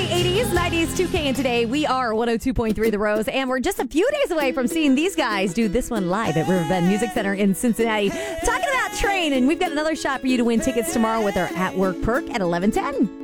the 80s, 90s, 2K, and today we are 102.3 The Rose, and we're just a few days away from seeing these guys do this one live at Riverbend Music Center in Cincinnati. Talking about Train, and we've got another shot for you to win tickets tomorrow with our At Work perk at 11:10.